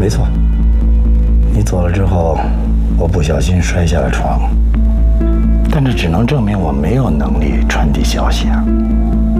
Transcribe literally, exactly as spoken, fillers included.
没错，你走了之后，我不小心摔下了床，但这只能证明我没有能力传递消息啊。